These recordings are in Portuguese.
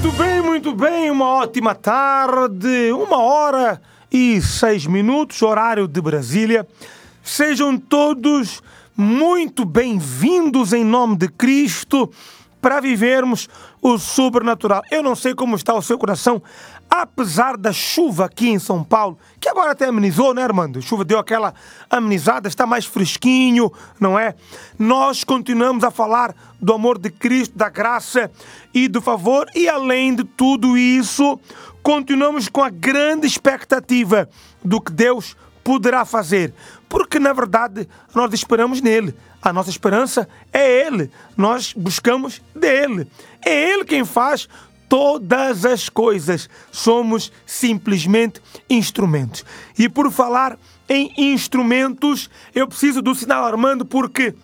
Muito bem, uma ótima tarde, 1h06, horário de Brasília. Sejam todos muito bem-vindos em nome de Cristo para vivermos o sobrenatural. Eu não sei como está o seu coração, apesar da chuva aqui em São Paulo, que agora até amenizou, né, Armando? A chuva deu aquela amenizada, está mais fresquinho, não é? Nós continuamos a falar do amor de Cristo, da graça e do favor, e além de tudo isso, continuamos com a grande expectativa do que Deus poderá fazer, porque na verdade nós esperamos nele. A nossa esperança é Ele, nós buscamos dele. É Ele quem faz todas as coisas. Somos simplesmente instrumentos. E por falar em instrumentos, eu preciso do sinal, Armando, porque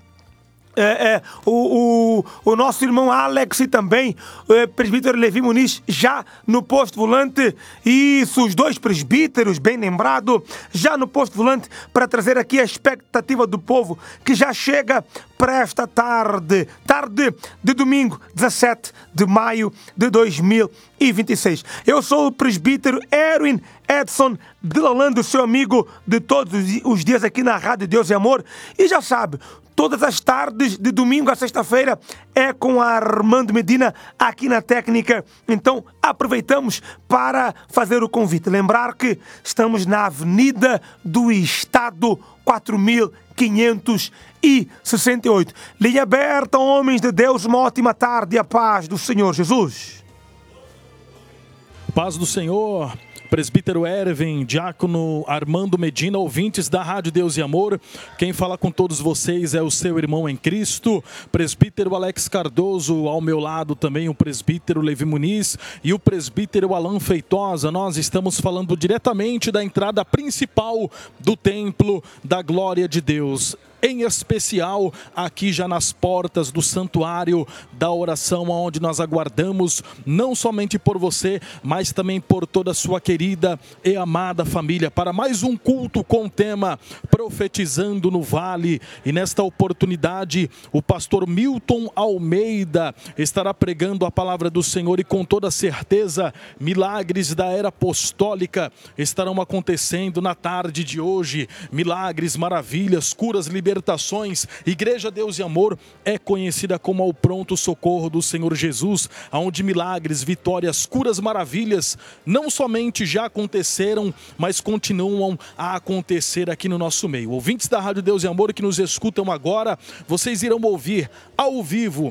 o nosso irmão Alex e também o presbítero Levi Muniz já no posto volante. Isso, os dois presbíteros, bem lembrado, já no posto volante para trazer aqui a expectativa do povo que já chega para esta tarde de domingo 17 de maio de 2026. Eu sou o presbítero Erwin Edson de Lalande, seu amigo de todos os dias aqui na Rádio Deus e Amor, e já sabe, todas as tardes, de domingo a sexta-feira, é com a Armando Medina aqui na técnica. Então, aproveitamos para fazer o convite. Lembrar que estamos na Avenida do Estado 4568. Linha aberta, homens de Deus, uma ótima tarde e a paz do Senhor Jesus. Paz do Senhor. Presbítero Erwin, diácono Armando Medina, ouvintes da Rádio Deus e Amor. Quem fala com todos vocês é o seu irmão em Cristo, presbítero Alex Cardoso, ao meu lado também o presbítero Levi Muniz e o presbítero Alan Feitosa. Nós estamos falando diretamente da entrada principal do Templo da Glória de Deus. Em especial aqui já nas portas do santuário da oração, onde nós aguardamos não somente por você, mas também por toda a sua querida e amada família, para mais um culto com o tema Profetizando no Vale. E nesta oportunidade o pastor Milton Almeida estará pregando a palavra do Senhor, e com toda certeza milagres da era apostólica estarão acontecendo na tarde de hoje. Milagres, maravilhas, curas, libertações. Igreja Deus e Amor é conhecida como o pronto socorro do Senhor Jesus, onde milagres, vitórias, curas, maravilhas não somente já aconteceram, mas continuam a acontecer aqui no nosso meio. Ouvintes da Rádio Deus e Amor que nos escutam agora, vocês irão ouvir ao vivo,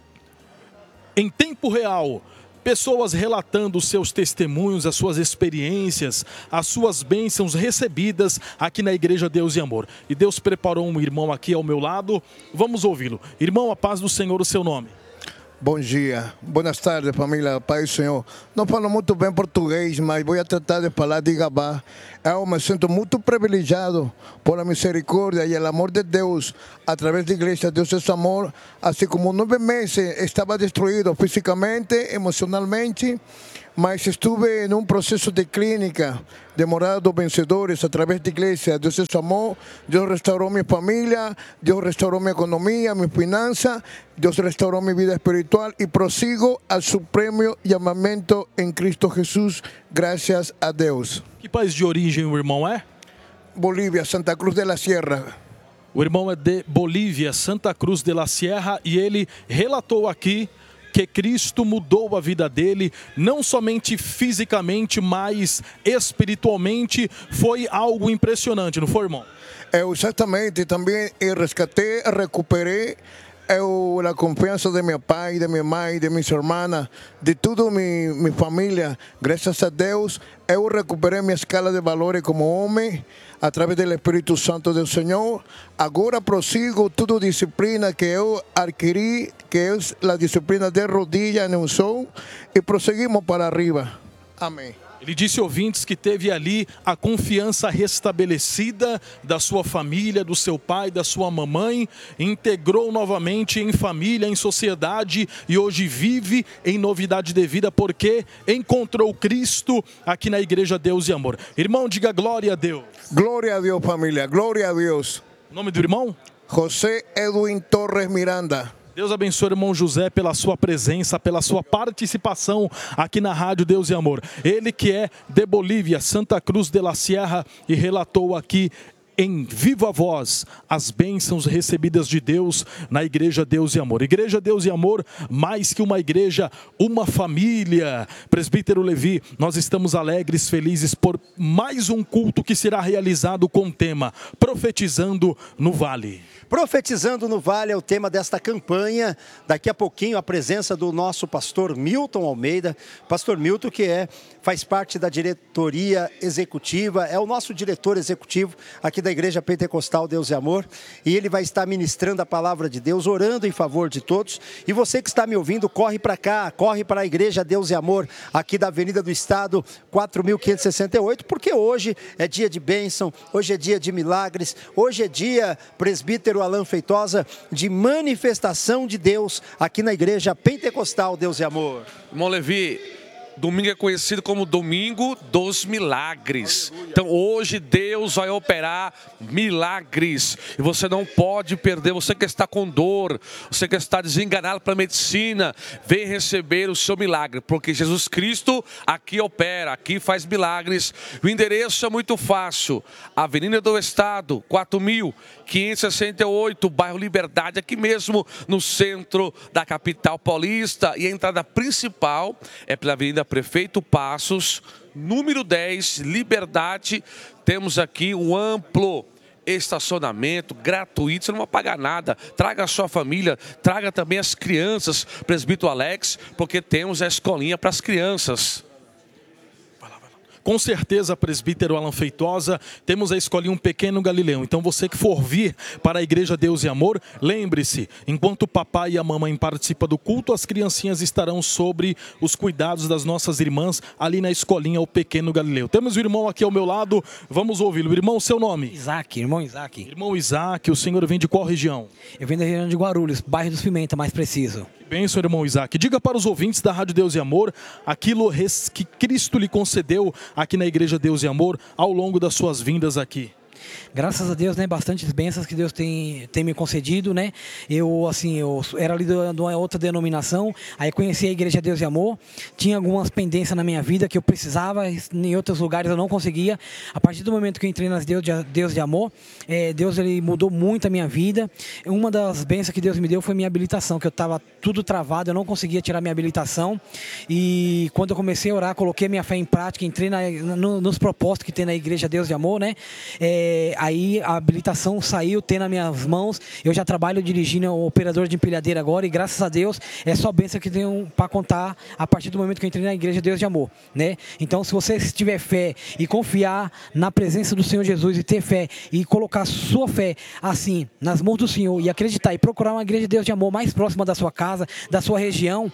em tempo real, pessoas relatando os seus testemunhos, as suas experiências, as suas bênçãos recebidas aqui na Igreja Deus e Amor. E Deus preparou um irmão aqui ao meu lado, vamos ouvi-lo. Irmão, a paz do Senhor, o seu nome? Bom dia, boas tardes família, paz do Senhor. Não falo muito bem português, mas vou tratar de falar de Gabá. Eu me sinto muito privilegiado por a misericórdia e o amor de Deus através da Igreja Deus é Amor. Assim como 9 meses estava destruído fisicamente, emocionalmente, mas estive em um processo de clínica de morada dos vencedores através da Igreja Deus é Amor. Deus restaurou minha família, Deus restaurou minha economia, minha finança, Deus restaurou minha vida espiritual e prossigo ao supremo chamamento em Cristo Jesus, graças a Deus. Que país de origem o irmão é? Bolívia, Santa Cruz de la Sierra. O irmão é de Bolívia, Santa Cruz de la Sierra, e ele relatou aqui que Cristo mudou a vida dele, não somente fisicamente, mas espiritualmente. Foi algo impressionante, não foi, irmão? Exatamente, também resgatei, recuperei a confiança de meu pai, de minha mãe, de minhas irmãs, de toda minha família. Graças a Deus, eu recuperei minha escala de valores como homem, através do Espírito Santo do Senhor. Agora prossigo toda disciplina que eu adquiri, que é a disciplina de rodilha no chão, e prosseguimos para arriba. Amém. Ele disse, ouvintes, que teve ali a confiança restabelecida da sua família, do seu pai, da sua mamãe, integrou novamente em família, em sociedade, e hoje vive em novidade de vida, porque encontrou Cristo aqui na Igreja Deus e Amor. Irmão, diga glória a Deus. Glória a Deus, família, glória a Deus. O nome do irmão? José Edwin Torres Miranda. Deus abençoe o irmão José pela sua presença, pela sua participação aqui na Rádio Deus e Amor. Ele que é de Bolívia, Santa Cruz de la Sierra, e relatou aqui em viva voz as bênçãos recebidas de Deus na Igreja Deus e Amor. Igreja Deus e Amor, mais que uma igreja, uma família. Presbítero Levi, nós estamos alegres, felizes por mais um culto que será realizado com o tema Profetizando no Vale. Profetizando no Vale é o tema desta campanha. Daqui a pouquinho a presença do nosso pastor Milton Almeida. Pastor Milton, que faz parte da diretoria executiva, é o nosso diretor executivo aqui da Igreja Pentecostal Deus e Amor. E ele vai estar ministrando a palavra de Deus, orando em favor de todos. E você que está me ouvindo, corre para cá, corre para a Igreja Deus e Amor, aqui da Avenida do Estado, 4568, porque hoje é dia de bênção, hoje é dia de milagres, hoje é dia, presbítero Alan Feitosa, de manifestação de Deus aqui na Igreja Pentecostal Deus e Amor. Irmão Levi, domingo é conhecido como Domingo dos Milagres. Então hoje Deus vai operar milagres. E você não pode perder. Você que está com dor, você que está desenganado para a medicina, vem receber o seu milagre. Porque Jesus Cristo aqui opera, aqui faz milagres. O endereço é muito fácil. Avenida do Estado, 4568, bairro Liberdade, aqui mesmo no centro da capital paulista. E a entrada principal é pela Avenida Prefeito Passos, número 10, Liberdade. Temos aqui um amplo estacionamento gratuito, você não vai pagar nada. Traga a sua família, traga também as crianças, presbítero Alex, porque temos a escolinha para as crianças. Com certeza, presbítero Alan Feitosa, temos a escolinha Um Pequeno Galileu. Então você que for vir para a Igreja Deus e Amor, lembre-se, enquanto o papai e a mamãe participam do culto, as criancinhas estarão sobre os cuidados das nossas irmãs ali na escolinha O Pequeno Galileu. Temos o irmão aqui ao meu lado, vamos ouvi-lo. Irmão, seu nome? Isaac, irmão Isaac. Irmão Isaac, o senhor vem de qual região? Eu venho da região de Guarulhos, bairro dos Pimenta, mais preciso. Bem, senhor irmão Isaac, diga para os ouvintes da Rádio Deus e Amor aquilo que Cristo lhe concedeu aqui na Igreja Deus e Amor ao longo das suas vindas aqui. Graças a Deus, né, bastantes bênçãos que Deus tem me concedido, né? Eu era ali de uma outra denominação, aí conheci a Igreja Deus e Amor, tinha algumas pendências na minha vida que eu precisava, em outros lugares eu não conseguia. A partir do momento que eu entrei nas Deus de Amor, Deus ele mudou muito a minha vida. Uma das bênçãos que Deus me deu foi minha habilitação, que eu estava tudo travado, eu não conseguia tirar minha habilitação. E quando eu comecei a orar, coloquei minha fé em prática, entrei nos propósitos que tem na Igreja Deus de Amor, né? Aí a habilitação saiu, tem nas minhas mãos. Eu já trabalho dirigindo o operador de empilhadeira agora e graças a Deus é só bênção que tenho para contar a partir do momento que eu entrei na Igreja Deus de Amor, né? Então, se você tiver fé e confiar na presença do Senhor Jesus e ter fé e colocar sua fé assim nas mãos do Senhor e acreditar e procurar uma Igreja Deus de Amor mais próxima da sua casa, da sua região,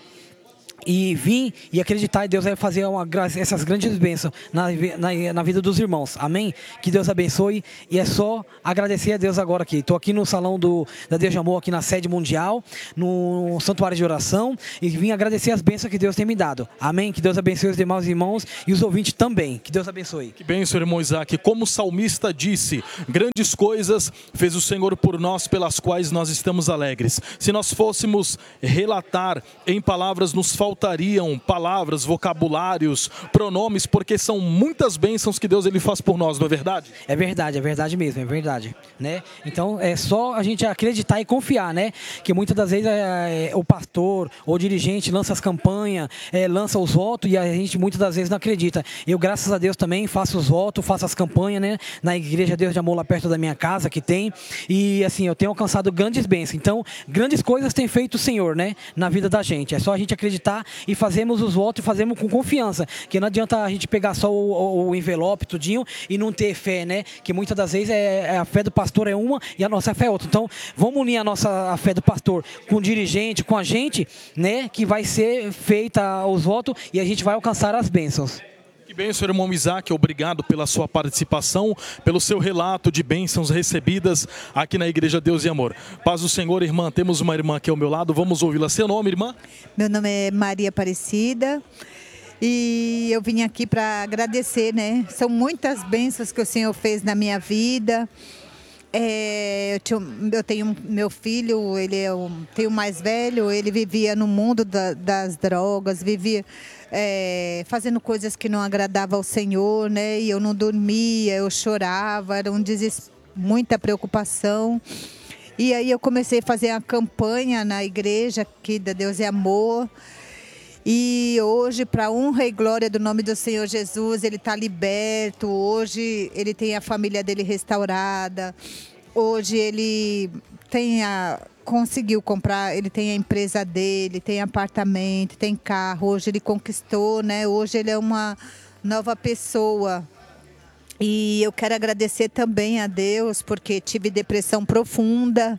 e vir e acreditar, e Deus vai fazer essas grandes bênçãos na vida dos irmãos, amém? Que Deus abençoe, e é só agradecer a Deus agora aqui. Estou aqui no salão da Deus de Amor, aqui na sede mundial, no santuário de oração, e vim agradecer as bênçãos que Deus tem me dado, amém? Que Deus abençoe os demais irmãos e os ouvintes também, que Deus abençoe. Que bem, senhor irmão Isaac, como o salmista disse, grandes coisas fez o Senhor por nós, pelas quais nós estamos alegres. Se nós fôssemos relatar em palavras, nos faltariam palavras, vocabulários, pronomes, porque são muitas bênçãos que Deus ele faz por nós, não é verdade? É verdade mesmo, é verdade, né? Então é só a gente acreditar e confiar, né? Que muitas das vezes o pastor ou o dirigente lança as campanhas, lança os votos e a gente muitas das vezes não acredita. Eu, graças a Deus, também faço os votos, faço as campanhas, né? Na Igreja Deus de Amor, lá perto da minha casa, que tem, e assim, eu tenho alcançado grandes bênçãos. Então, grandes coisas tem feito o Senhor, né? Na vida da gente. É só a gente acreditar e fazemos os votos e fazemos com confiança, que não adianta a gente pegar só o envelope, tudinho, e não ter fé, né? Que muitas das vezes a fé do pastor é uma e a nossa fé é outra. Então, vamos unir a fé do pastor com o dirigente, com a gente, né? Que vai ser feita os votos e a gente vai alcançar as bênçãos. Que bem, senhor irmão Isaac, obrigado pela sua participação, pelo seu relato de bênçãos recebidas aqui na Igreja Deus e Amor. Paz do Senhor, irmã, temos uma irmã aqui ao meu lado, vamos ouvi-la. Seu nome, irmã? Meu nome é Maria Aparecida e eu vim aqui para agradecer, né? São muitas bênçãos que o Senhor fez na minha vida eu tenho meu filho, tem o mais velho, ele vivia no mundo das drogas, vivia fazendo coisas que não agradavam ao Senhor, né? E eu não dormia, eu chorava, era muita preocupação. E aí eu comecei a fazer uma campanha na igreja aqui da Deus é Amor. E hoje, para honra e glória do nome do Senhor Jesus, ele está liberto. Hoje ele tem a família dele restaurada. Hoje ele conseguiu comprar, ele tem a empresa dele, tem apartamento, tem carro. Hoje ele conquistou, né? Hoje ele é uma nova pessoa. E eu quero agradecer também a Deus, porque tive depressão profunda.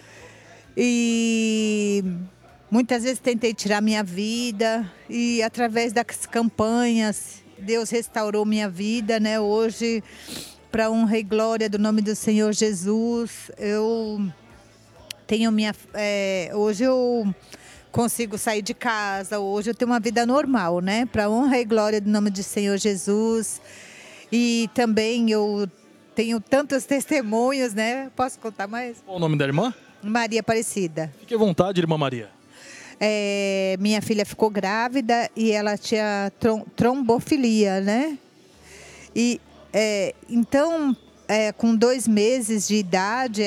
E muitas vezes tentei tirar minha vida e através das campanhas Deus restaurou minha vida, né? Hoje, para honra e glória do nome do Senhor Jesus, eu tenho hoje eu consigo sair de casa, hoje eu tenho uma vida normal, né? Para honra e glória do nome do Senhor Jesus. E também eu tenho tantos testemunhos, né? Posso contar mais? Qual o nome da irmã? Maria Aparecida. Fique à vontade, irmã Maria. Minha filha ficou grávida e ela tinha trombofilia, né? E então, com 2 meses de idade,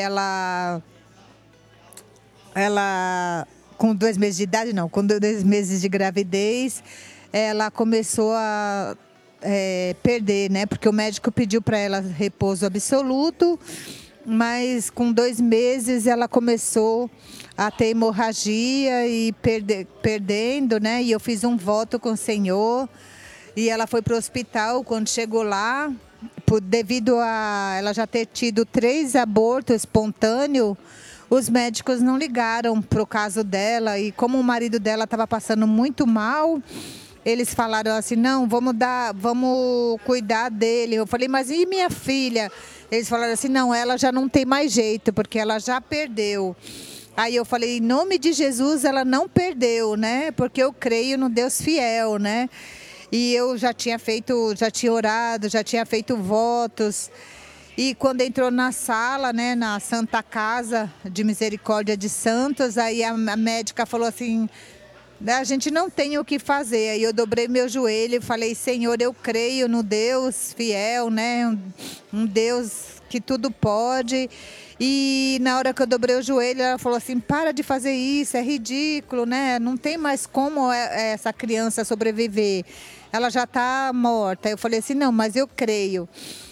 com 2 meses de idade, não, com 2 meses de gravidez, ela começou a perder, né? Porque o médico pediu para ela repouso absoluto, mas com 2 meses ela começou a ter hemorragia e perdendo, né? E eu fiz um voto com o Senhor e ela foi para o hospital. Quando chegou lá, devido a ela já ter tido 3 abortos espontâneos, os médicos não ligaram para o caso dela e como o marido dela estava passando muito mal, eles falaram assim, não, vamos cuidar dele. Eu falei, mas e minha filha? Eles falaram assim, não, ela já não tem mais jeito, porque ela já perdeu. Aí eu falei, em nome de Jesus, ela não perdeu, né? Porque eu creio no Deus fiel, né? E eu já tinha orado, já tinha feito votos. E quando entrou na sala, né, na Santa Casa de Misericórdia de Santos, aí a médica falou assim, a gente não tem o que fazer. Aí eu dobrei meu joelho e falei, Senhor, eu creio no Deus fiel, né? Um Deus que tudo pode. E na hora que eu dobrei o joelho, ela falou assim, para de fazer isso, é ridículo, né? Não tem mais como essa criança sobreviver. Ela já está morta. Eu falei assim, não, mas eu creio.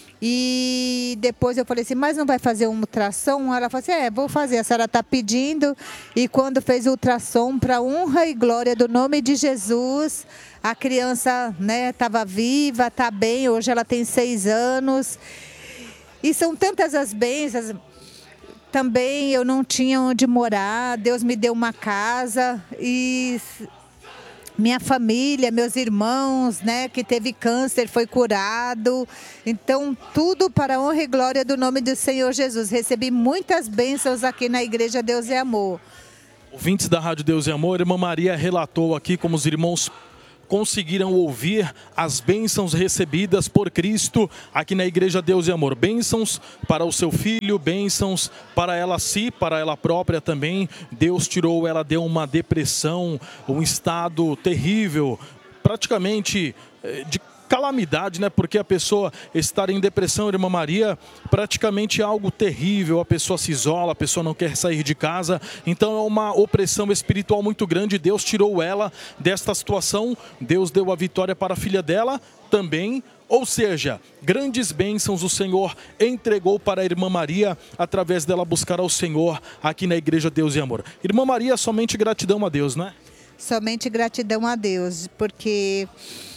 E depois eu falei assim, mas não vai fazer um ultrassom? Ela falou assim, vou fazer, a senhora está pedindo. E quando fez o ultrassom, para honra e glória do nome de Jesus, a criança, né, estava viva, está bem, hoje ela tem 6 anos. E são tantas as bênçãos. Também eu não tinha onde morar, Deus me deu uma casa e minha família, meus irmãos, né, que teve câncer, foi curado. Então, tudo para a honra e glória do nome do Senhor Jesus. Recebi muitas bênçãos aqui na Igreja Deus é Amor. Ouvintes da Rádio Deus é Amor, a irmã Maria relatou aqui como os irmãos conseguiram ouvir as bênçãos recebidas por Cristo aqui na Igreja Deus e Amor. Bênçãos para o seu filho, bênçãos para ela para ela própria também. Deus tirou ela, deu uma depressão, um estado terrível, praticamente de calamidade, né? Porque a pessoa estar em depressão, irmã Maria, praticamente é algo terrível. A pessoa se isola, a pessoa não quer sair de casa. Então é uma opressão espiritual muito grande. Deus tirou ela desta situação. Deus deu a vitória para a filha dela também. Ou seja, grandes bênçãos o Senhor entregou para a irmã Maria através dela buscar ao Senhor aqui na Igreja Deus e Amor. Irmã Maria, somente gratidão a Deus, né? Somente gratidão a Deus, porque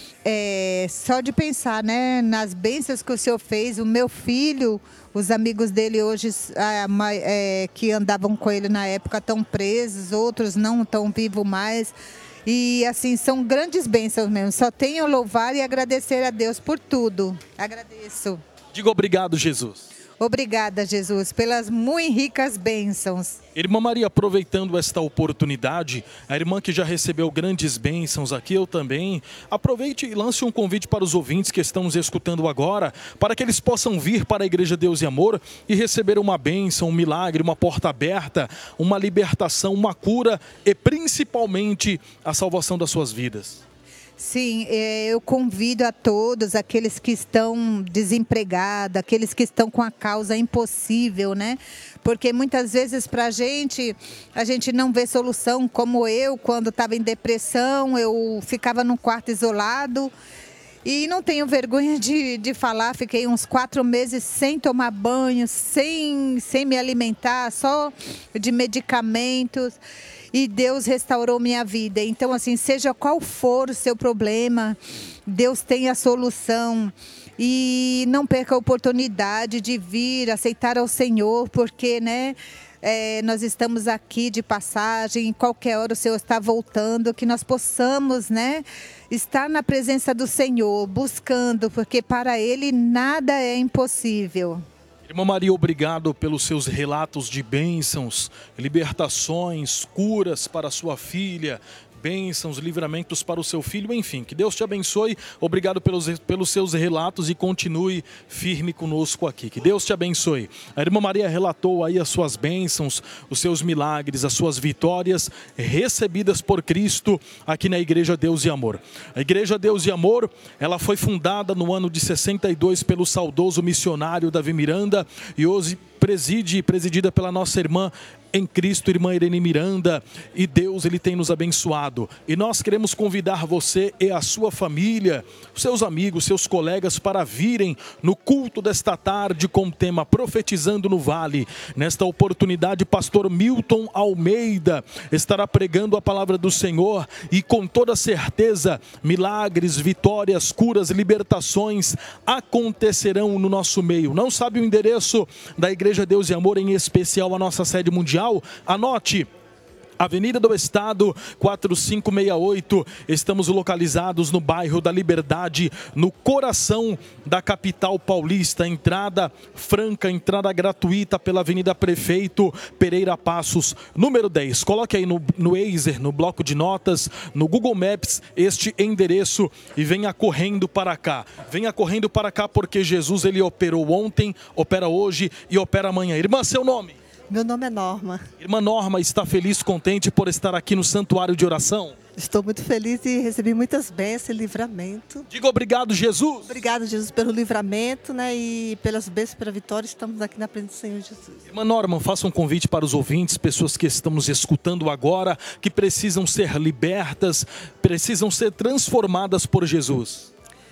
só de pensar, né, nas bênçãos que o Senhor fez, o meu filho, os amigos dele hoje que andavam com ele na época estão presos, outros não estão vivos mais. E assim, são grandes bênçãos mesmo. Só tenho a louvar e agradecer a Deus por tudo. Agradeço. Diga obrigado, Jesus. Obrigada, Jesus, pelas muito ricas bênçãos. Irmã Maria, aproveitando esta oportunidade, a irmã que já recebeu grandes bênçãos aqui, eu também, aproveite e lance um convite para os ouvintes que estão nos escutando agora, para que eles possam vir para a Igreja Deus e Amor e receber uma bênção, um milagre, uma porta aberta, uma libertação, uma cura e principalmente a salvação das suas vidas. Sim, eu convido a todos, aqueles que estão desempregados, aqueles que estão com a causa impossível, né? Porque muitas vezes a gente não vê solução, como eu, quando estava em depressão, eu ficava num quarto isolado e não tenho vergonha de falar, fiquei uns 4 meses sem tomar banho, sem me alimentar, só de medicamentos. E Deus restaurou minha vida. Então, assim, seja qual for o seu problema, Deus tem a solução. E não perca a oportunidade de vir, aceitar ao Senhor, porque, né, nós estamos aqui de passagem, em qualquer hora o Senhor está voltando, que nós possamos, né, estar na presença do Senhor, buscando, porque para Ele nada é impossível. Irmã Maria, obrigado pelos seus relatos de bênçãos, libertações, curas para sua filha, bênçãos, livramentos para o seu filho, enfim, que Deus te abençoe. Obrigado pelos seus relatos e continue firme conosco aqui. Que Deus te abençoe. A irmã Maria relatou aí as suas bênçãos, os seus milagres, as suas vitórias recebidas por Cristo aqui na Igreja Deus e Amor. A Igreja Deus e Amor, ela foi fundada no ano de 62 pelo saudoso missionário Davi Miranda e hoje presidida pela nossa irmã em Cristo, irmã Irene Miranda, e Deus, Ele tem nos abençoado. E nós queremos convidar você e a sua família, seus amigos, seus colegas, para virem no culto desta tarde com o tema Profetizando no Vale. Nesta oportunidade, pastor Milton Almeida estará pregando a palavra do Senhor e com toda certeza, milagres, vitórias, curas, libertações acontecerão no nosso meio. Não sabe o endereço da Igreja Deus e Amor, em especial a nossa sede mundial? Anote: Avenida do Estado, 4568, estamos localizados no bairro da Liberdade, no coração da capital paulista. Entrada franca, entrada gratuita pela Avenida Prefeito Pereira Passos, número 10. Coloque aí no Waze, no bloco de notas, no Google Maps, este endereço e venha correndo para cá. Venha correndo para cá porque Jesus, Ele operou ontem, opera hoje e opera amanhã. Irmã, seu nome? Meu nome é Norma. Irmã Norma, está feliz, contente por estar aqui no Santuário de Oração? Estou muito feliz e recebi muitas bênçãos e livramento. Diga obrigado, Jesus. Obrigado, Jesus, pelo livramento, né, e pelas bênçãos, pela vitória. Estamos aqui na presença do Senhor Jesus. Irmã Norma, faça um convite para os ouvintes, pessoas que estão nos escutando agora, que precisam ser libertas, precisam ser transformadas por Jesus.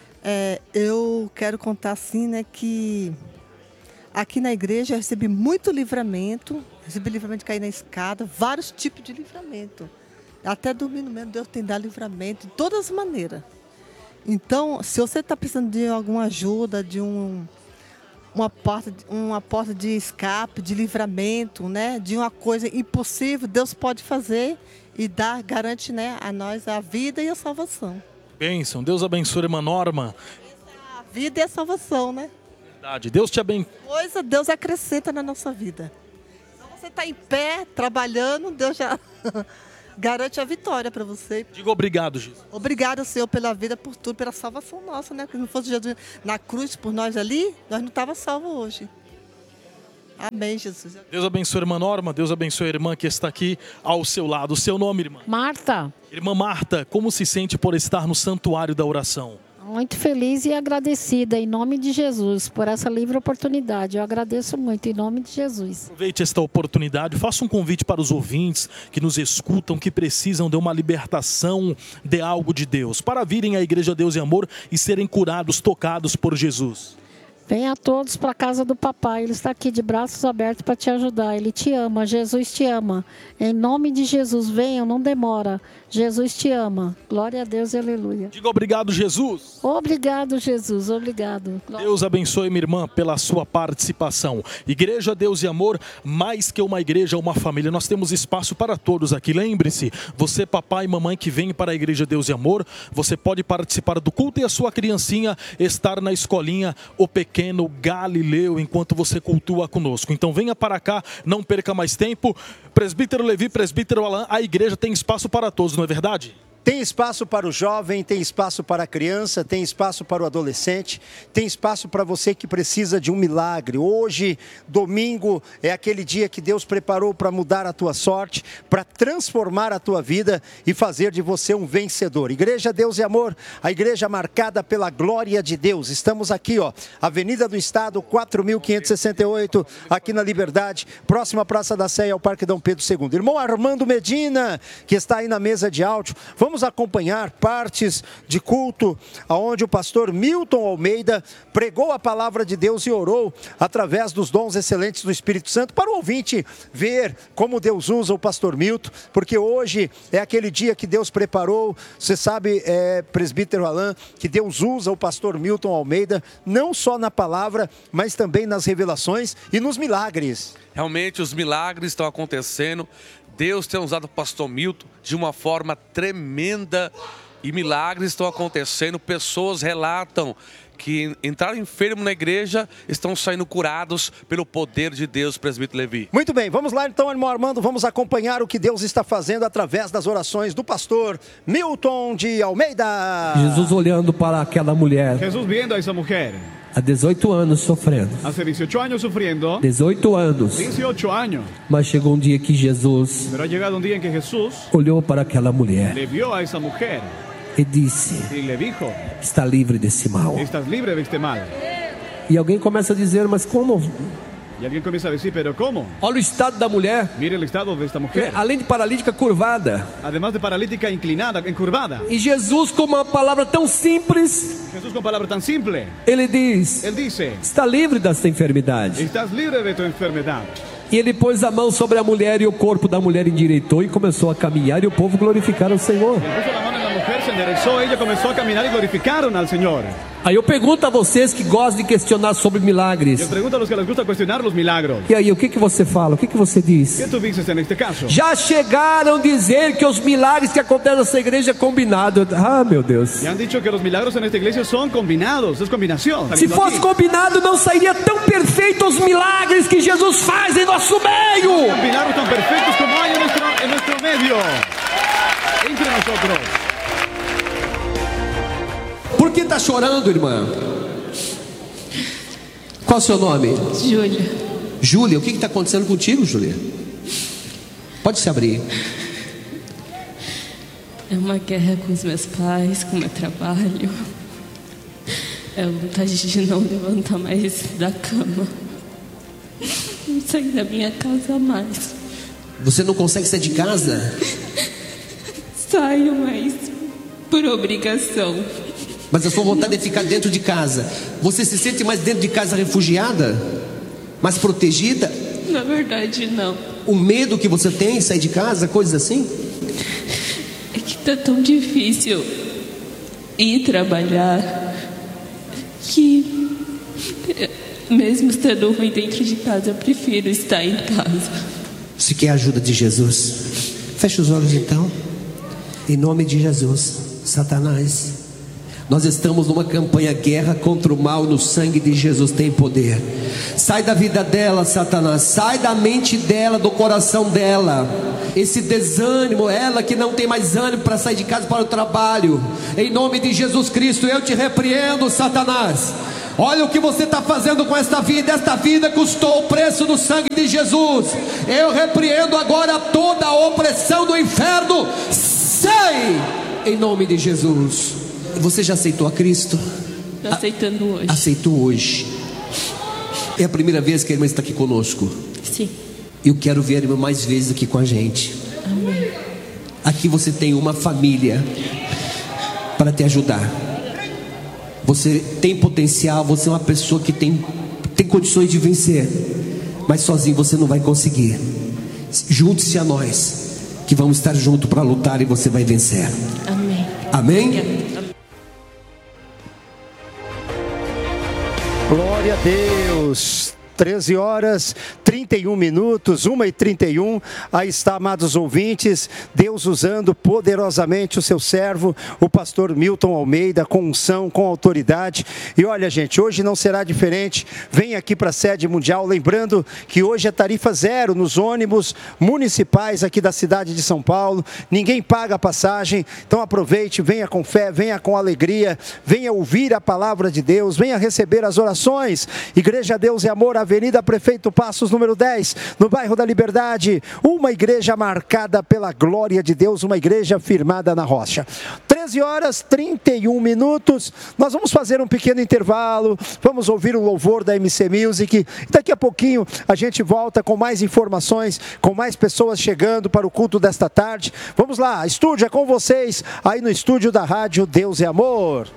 Eu quero contar assim, né, que aqui na igreja eu recebi muito livramento, recebi livramento de cair na escada, vários tipos de livramento. Até dormindo mesmo, Deus tem dado livramento de todas as maneiras. Então, se você está precisando de alguma ajuda, de uma porta de escape, de livramento, né, de uma coisa impossível, Deus pode fazer e garante, né, a nós a vida e a salvação. Bênção, Deus abençoe, irmã Norma. A vida e a salvação, né? Deus te abençoe. Deus acrescenta na nossa vida. Então você está em pé, trabalhando, Deus já garante a vitória para você. Diga obrigado, Jesus. Obrigado, Senhor, pela vida, por tudo, pela salvação nossa, né? Porque se não fosse Jesus na cruz por nós ali, nós não estávamos salvos hoje. Amém, Jesus. Deus abençoe a irmã Norma, Deus abençoe a irmã que está aqui ao seu lado. O seu nome, irmã? Marta. Irmã Marta, como se sente por estar no Santuário da Oração? Muito feliz e agradecida em nome de Jesus por essa livre oportunidade. Eu agradeço muito em nome de Jesus. Aproveite esta oportunidade, faça um convite para os ouvintes que nos escutam, que precisam de uma libertação, de algo de Deus, para virem à Igreja Deus e Amor e serem curados, tocados por Jesus. Venha todos para a casa do papai, ele está aqui de braços abertos para te ajudar, ele te ama, Jesus te ama. Em nome de Jesus, venham, não demora, Jesus te ama. Glória a Deus e aleluia. Diga obrigado, Jesus. Obrigado, Jesus, obrigado. Deus abençoe, minha irmã, pela sua participação. Igreja Deus e Amor, mais que uma igreja, uma família. Nós temos espaço para todos aqui. Lembre-se, você, papai e mamãe que vem para a Igreja Deus e Amor, você pode participar do culto e a sua criancinha estar na escolinha, o pequeno pequeno Galileu enquanto você cultua conosco. Então venha para cá, não perca mais tempo. Presbítero Levi, presbítero Alain, a igreja tem espaço para todos, não é verdade? Tem espaço para o jovem, tem espaço para a criança, tem espaço para o adolescente, tem espaço para você que precisa de um milagre. Hoje, domingo, é aquele dia que Deus preparou para mudar a tua sorte, para transformar a tua vida e fazer de você um vencedor. Igreja Deus e Amor, a igreja marcada pela glória de Deus. Estamos aqui, Avenida do Estado, 4.568, aqui na Liberdade, próxima à Praça da Sé, ao Parque Dom Pedro II. Irmão Armando Medina, que está aí na mesa de áudio, vamos acompanhar partes de culto onde o pastor Milton Almeida pregou a palavra de Deus e orou através dos dons excelentes do Espírito Santo, para o ouvinte ver como Deus usa o pastor Milton, porque hoje é aquele dia que Deus preparou. Você sabe, presbítero Alain, que Deus usa o pastor Milton Almeida não só na palavra, mas também nas revelações e nos milagres. Realmente os milagres estão acontecendo. Deus tem usado o pastor Milton de uma forma tremenda e milagres estão acontecendo. Pessoas relatam que entraram enfermos na igreja, estão saindo curados pelo poder de Deus, presbítero Levi. Muito bem, vamos lá então, irmão Armando, vamos acompanhar o que Deus está fazendo através das orações do pastor Milton de Almeida. Jesus olhando para aquela mulher. Jesús viendo a esa mujer. Há 18 anos sofrendo. Hace 18 años sufriendo. 18 anos. 18 años. Mas chegou um dia que Jesus Pero ha llegado un día en que Jesús olhou para aquela mulher le vio a esa mujer e disse: y le dijo, está livre desse mal. estás libre de este mal. E alguém começa a dizer: mas como? Y alguien comienza a decir, pero ¿cómo? Olha o estado da mulher. Mire el estado de esta mujer. Além de paralítica curvada. Además de paralítica inclinada, encurvada. E Jesus, com uma palavra tão simples, Jesús con palabra tan simple, ele diz: él dice, está livre desta enfermidade. estás libre de tu enfermedad. E ele pôs a mão sobre a mulher e o corpo da mulher endireitou e começou a caminhar e o povo glorificar o Senhor. Él puso la mano en la mujer, se enderezó, ella comenzó a caminar y glorificaron al Señor. Aí eu pergunto a vocês que gostam de questionar sobre milagres. Yo pregunto a los que les gusta cuestionar los milagros. E aí, o que você fala? O que você diz? ¿Qué tú dices en este caso? Já chegaram a dizer que os milagres que acontecem nessa igreja é combinado. Ah, meu Deus. Ya han dicho que los milagros en esta iglesia son combinados, es combinación. Se fosse combinado, não sairia tão perfeito os milagres que Jesus faz em nosso meio. Milagros tan perfectos como hay en nuestro medio, entre nosotros. Por que está chorando, irmã? Qual é o seu nome? Júlia. Júlia, o que está acontecendo contigo, Júlia? Pode se abrir. É uma guerra com os meus pais, com o meu trabalho. É a vontade de não levantar mais da cama. Não sair da minha casa mais. Você não consegue sair de casa? Saio, mas por obrigação. Mas a sua vontade é ficar dentro de casa. Você se sente mais dentro de casa refugiada? Mais protegida? Na verdade, não. O medo que você tem de sair de casa, coisas assim? É que tá tão difícil ir trabalhar que, mesmo estando ruim dentro de casa, eu prefiro estar em casa. Você quer a ajuda de Jesus? Feche os olhos então. Em nome de Jesus, Satanás, nós estamos numa campanha guerra contra o mal. No sangue de Jesus tem poder. Sai da vida dela, Satanás. Sai da mente dela, do coração dela. Esse desânimo, ela que não tem mais ânimo para sair de casa para o trabalho. Em nome de Jesus Cristo, eu te repreendo, Satanás. Olha o que você está fazendo com esta vida. Esta vida custou o preço do sangue de Jesus. Eu repreendo agora toda a opressão do inferno. Sai em nome de Jesus. Você já aceitou a Cristo? Estou aceitando hoje. Aceitou hoje. É a primeira vez que a irmã está aqui conosco. Sim. Eu quero ver a irmã mais vezes aqui com a gente. Amém. Aqui você tem uma família para te ajudar. Você tem potencial, você é uma pessoa que tem condições de vencer. Mas sozinho você não vai conseguir. Junte-se a nós, que vamos estar juntos para lutar e você vai vencer. Amém. Amém? Glória a Deus. 13 horas, 31 minutos, 1h31. Aí está, amados ouvintes, Deus usando poderosamente o seu servo, o pastor Milton Almeida, com unção, com autoridade. E olha, gente, hoje não será diferente. Vem aqui para a sede mundial, lembrando que hoje é tarifa zero nos ônibus municipais aqui da cidade de São Paulo. Ninguém paga a passagem, então aproveite, venha com fé, venha com alegria, venha ouvir a palavra de Deus, venha receber as orações. Igreja Deus e Amor, Avenida Prefeito Passos, número 10, no bairro da Liberdade, uma igreja marcada pela glória de Deus, uma igreja firmada na rocha. 13 horas, 31 minutos, nós vamos fazer um pequeno intervalo, vamos ouvir o louvor da MC Music, daqui a pouquinho a gente volta com mais informações, com mais pessoas chegando para o culto desta tarde. Vamos lá, estúdio é com vocês, aí no estúdio da Rádio Deus e Amor.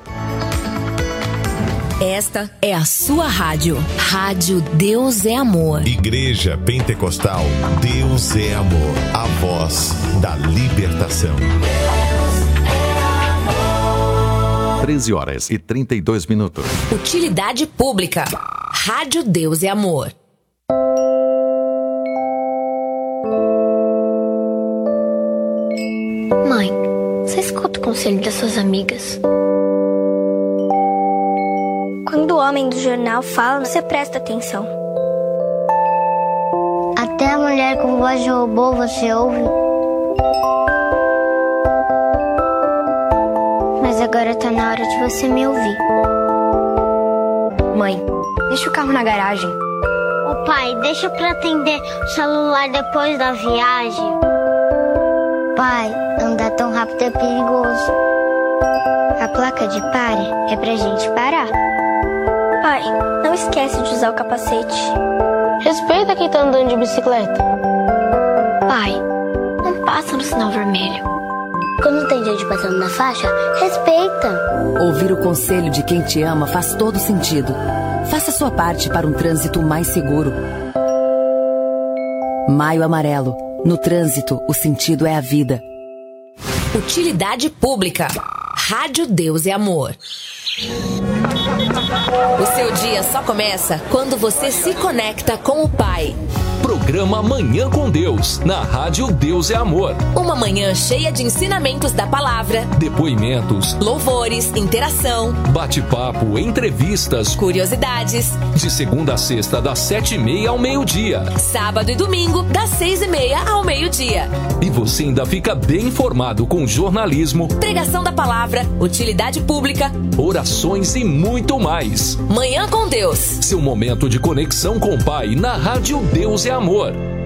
Esta é a sua rádio. Rádio Deus é Amor. Igreja Pentecostal Deus é Amor. A voz da libertação. 13 horas e 32 minutos. Utilidade pública. Rádio Deus é Amor. Mãe, você escuta o conselho das suas amigas? Quando o homem do jornal fala, você presta atenção. Até a mulher com voz de robô você ouve. Mas agora tá na hora de você me ouvir. Mãe, deixa o carro na garagem. Ô pai, deixa pra atender o celular depois da viagem. Pai, andar tão rápido é perigoso. A placa de pare é pra gente parar. Pai, não esquece de usar o capacete. Respeita quem tá andando de bicicleta. Pai, não passa no sinal vermelho. Quando tem gente passando na faixa, respeita. Ouvir o conselho de quem te ama faz todo sentido. Faça sua parte para um trânsito mais seguro. Maio Amarelo. No trânsito, o sentido é a vida. Utilidade pública. Rádio Deus é Amor. O seu dia só começa quando você se conecta com o Pai. Programa Manhã com Deus, na Rádio Deus é Amor. Uma manhã cheia de ensinamentos da palavra, depoimentos, louvores, interação, bate-papo, entrevistas, curiosidades. De segunda a sexta, das 7h30 ao meio-dia. Sábado e domingo, das 6h30 ao meio-dia. E você ainda fica bem informado com jornalismo, pregação da palavra, utilidade pública, orações e muito mais. Manhã com Deus. Seu momento de conexão com o Pai na Rádio Deus é Amor.